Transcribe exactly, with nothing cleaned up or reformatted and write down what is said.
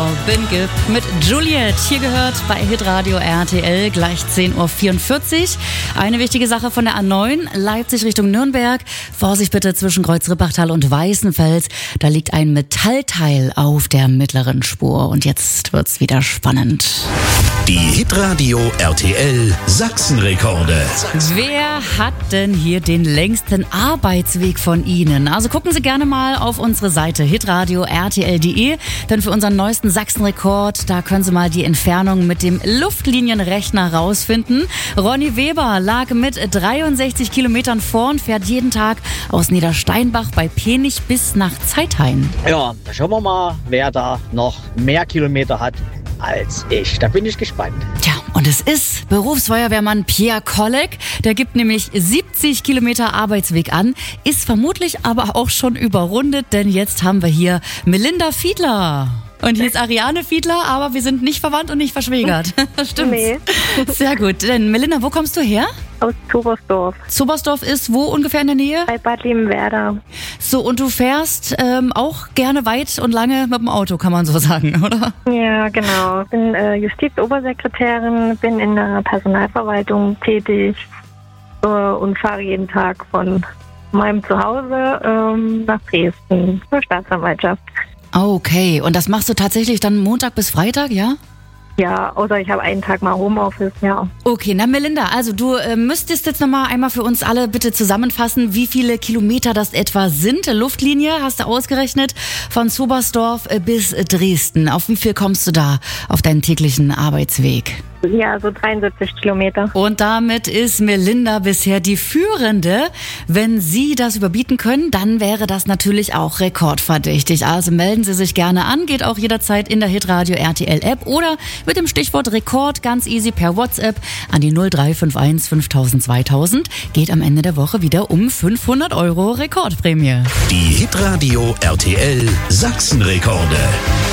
Ben Gibb mit Juliet. Hier gehört bei Hitradio R T L gleich zehn Uhr vierundvierzig. Eine wichtige Sache von der A neun, Leipzig Richtung Nürnberg. Vorsicht bitte zwischen Kreuz-Rippachtal und Weißenfels. Da liegt ein Metallteil auf der mittleren Spur. Und jetzt wird's wieder spannend. Die Hitradio R T L Sachsenrekorde. Wer hat denn hier den längsten Arbeitsweg von Ihnen? Also gucken Sie gerne mal auf unsere Seite hitradio r t l punkt d e, denn für unseren neuesten Sachsenrekord, da können Sie mal die Entfernung mit dem Luftlinienrechner rausfinden. Ronny Weber lag mit dreiundsechzig Kilometern vorn, fährt jeden Tag aus Niedersteinbach bei Penich bis nach Zeithain. Ja, da schauen wir mal, wer da noch mehr Kilometer hat als ich. Da bin ich gespannt. Tja, und es ist Berufsfeuerwehrmann Pierre Kolleg. Der gibt nämlich siebzig Kilometer Arbeitsweg an, ist vermutlich aber auch schon überrundet, denn jetzt haben wir hier Melinda Fiedler. Und hier ist Ariane Fiedler, aber wir sind nicht verwandt und nicht verschwägert. Stimmt. Nee. Sehr gut. Denn Melinda, wo kommst du her? Aus Zobersdorf. Zobersdorf ist wo ungefähr in der Nähe? Bei Bad Liebenwerda. So, und du fährst ähm, auch gerne weit und lange mit dem Auto, kann man so sagen, oder? Ja, genau. Ich bin äh, Justizobersekretärin, bin in der Personalverwaltung tätig äh, und fahre jeden Tag von meinem Zuhause ähm, nach Dresden zur Staatsanwaltschaft. Okay, und das machst du tatsächlich dann Montag bis Freitag, ja? Ja, außer ich habe einen Tag mal Homeoffice, ja. Okay, na Melinda, also du äh, müsstest jetzt nochmal einmal für uns alle bitte zusammenfassen, wie viele Kilometer das etwa sind. Luftlinie hast du ausgerechnet von Zobersdorf bis Dresden. Auf wie viel kommst du da auf deinen täglichen Arbeitsweg? Ja, so dreiundsiebzig Kilometer. Und damit ist Melinda bisher die Führende. Wenn Sie das überbieten können, dann wäre das natürlich auch rekordverdächtig. Also melden Sie sich gerne an, geht auch jederzeit in der Hitradio R T L App oder mit dem Stichwort Rekord ganz easy per WhatsApp an die null drei fünf eins fünftausend zweitausend. Geht am Ende der Woche wieder um fünfhundert Euro Rekordprämie. Die Hitradio R T L Sachsenrekorde.